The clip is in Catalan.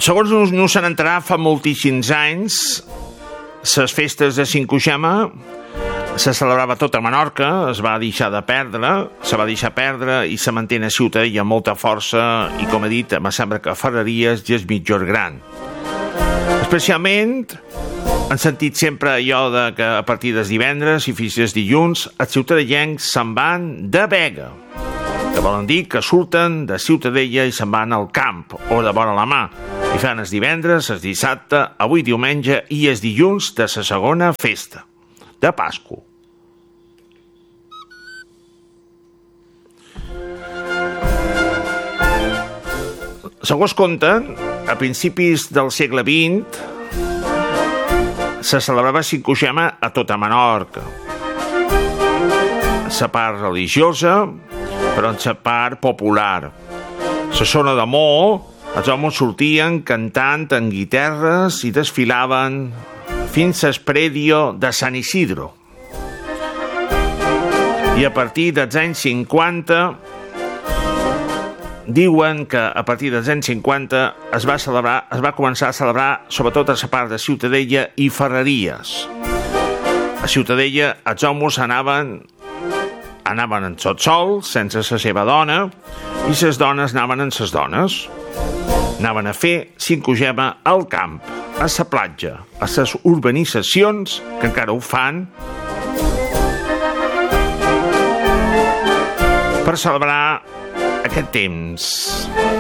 Segons no se n'entrarà, fa moltíssims anys, les festes de Cinquagema se celebrava tot a Menorca, se va deixar perdre i se manté a Ciutadella amb molta força i, com he dit, em sembla que a Ferreries ja és mitjor gran. Especialment han sentit sempre allò de que a partir dels divendres i fins als dilluns els ciutadellencs se'n van de vega, que volen dir que surten de Ciutadella i se'n van al camp o de vora la mà i fan els divendres, el dissabte, avui diumenge i els dilluns de la segona festa de Pasqua. Segons conten, a principis del segle XX se celebrava Cinquagema a tota Menorca. La part religiosa, però en la part popular. La zona de Mo, els homes sortien cantant en guitarres i desfilaven fins al predio de Sant Isidro. I a partir dels anys 50, diuen que a partir dels anys 50 es va començar a celebrar sobretot a la part de Ciutadella i Ferreries. A Ciutadella els homes anaven en sol, sense la seva dona, i les dones anaven en les dones. Anaven a fer Cinquagema al camp, a la platja, a les urbanitzacions, que encara ho fan, per celebrar aquest temps.